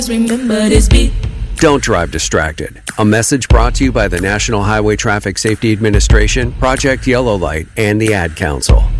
remember this beat. Don't drive distracted. A message brought to you by the National Highway Traffic Safety Administration, Project Yellow Light, and the Ad Council.